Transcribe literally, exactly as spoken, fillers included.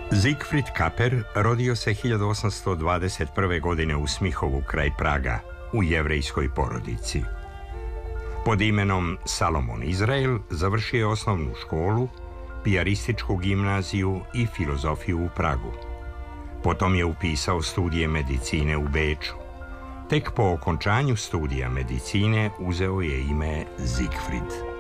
Siegfried Kaper rodio se hiljadu osamsto dvadeset prve. godine u Smihovu kraj Praga, u jevrejskoj porodici. Pod imenom Salomon Izrael završio je osnovnu školu, pijarističku gimnaziju i filozofiju u Pragu. Potom je upisao studije medicine u Beču. Tek po okončanju studija medicine uzeo je ime Siegfried.